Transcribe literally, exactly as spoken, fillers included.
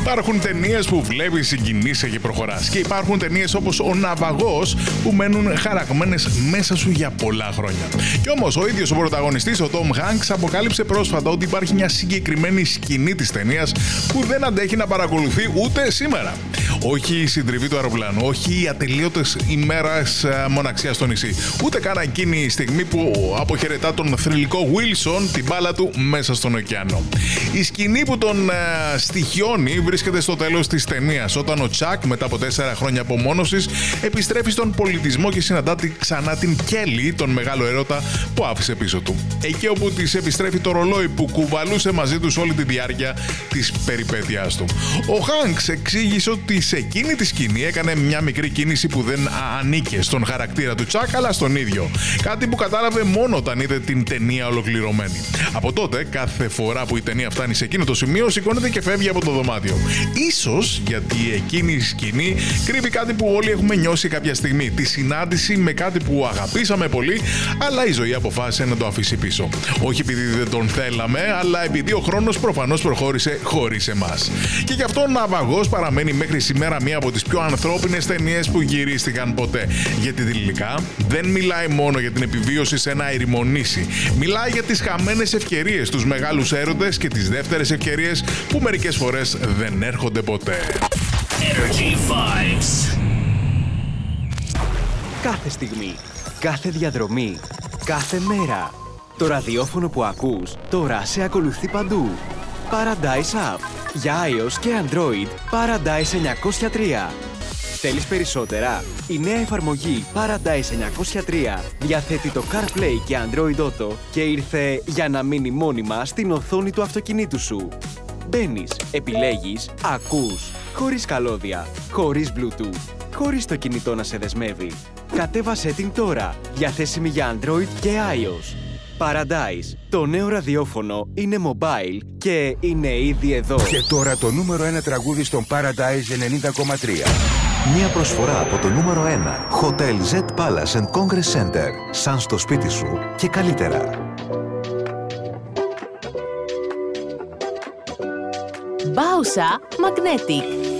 Υπάρχουν ταινίες που βλέπεις, συγκινείσαι και προχωράς. Και υπάρχουν ταινίες όπως Ο Ναυαγός που μένουν χαραγμένες μέσα σου για πολλά χρόνια. Κι όμως ο ίδιος ο πρωταγωνιστής, ο Tom Hanks, αποκάλυψε πρόσφατα ότι υπάρχει μια συγκεκριμένη σκηνή της ταινίας που δεν αντέχει να παρακολουθεί ούτε σήμερα. Όχι η συντριβή του αεροπλάνου, όχι οι ατελείωτες ημέρες μοναξιάς στο νησί, ούτε καν εκείνη η στιγμή που αποχαιρετά τον θρυλικό Wilson την μπάλα του μέσα στον ωκεανό. Η σκηνή που τον ε, στοιχιώνει βρίσκεται στο τέλος της ταινίας, όταν ο Τσακ, μετά από τέσσερα χρόνια απομόνωσης, επιστρέφει στον πολιτισμό και συναντά ξανά την Κέλι, τον μεγάλο έρωτα που άφησε πίσω του. Εκεί όπου της επιστρέφει το ρολόι που κουβαλούσε μαζί τους όλη τη διάρκεια της περιπέτειάς του. Ο Hanks εξήγησε ότι σε εκείνη τη σκηνή έκανε μια μικρή κίνηση που δεν ανήκε στον χαρακτήρα του Τσακ, αλλά στον ίδιο. Κάτι που κατάλαβε μόνο όταν είδε την ταινία ολοκληρωμένη. Από τότε, κάθε φορά που η ταινία φτάνει σε εκείνο το σημείο, σηκώνεται και φεύγει από το δωμάτιο. Ίσως γιατί εκείνη η σκηνή κρύβει κάτι που όλοι έχουμε νιώσει κάποια στιγμή. Τη συνάντηση με κάτι που αγαπήσαμε πολύ, αλλά η ζωή αποφάσισε να το αφήσει πίσω. Όχι επειδή δεν τον θέλαμε, αλλά επειδή ο χρόνος προφανώς προχώρησε χωρίς εμάς. Και γι' αυτό ο Ναυαγός παραμένει μέχρι σήμερα μία από τις πιο ανθρώπινες ταινίες που γυρίστηκαν ποτέ. Γιατί τελικά δεν μιλάει μόνο για την επιβίωση σε ένα ερημονήσι. Μιλάει για τις χαμένες ευκαιρίες, τους μεγάλους έρωτες και τις δεύτερες ευκαιρίες που μερικές φορές δεν έρχονται ποτέ. Energy Vibes. Κάθε στιγμή, κάθε διαδρομή, κάθε μέρα. Το ραδιόφωνο που ακούς τώρα σε ακολουθεί παντού. Paradise App. Για iOS και Android, Paradise εννιακόσια τρία. Θέλεις περισσότερα? Η νέα εφαρμογή Paradise εννιακόσια τρία διαθέτει το CarPlay και Android Auto και ήρθε για να μείνει μόνιμα στην οθόνη του αυτοκινήτου σου. Μπαίνεις, επιλέγεις, ακούς, χωρίς καλώδια, χωρίς Bluetooth, χωρίς το κινητό να σε δεσμεύει. Κατέβασέ την τώρα, διαθέσιμη για Android και iOS. Paradise, το νέο ραδιόφωνο, είναι mobile και είναι ήδη εδώ. Και τώρα το νούμερο ένα τραγούδι στον Paradise ενενήντα κόμμα τρία. Μια προσφορά από το νούμερο ένα. Hotel Z Palace and Congress Center. Σαν στο σπίτι σου και καλύτερα. Bausa Magnetic.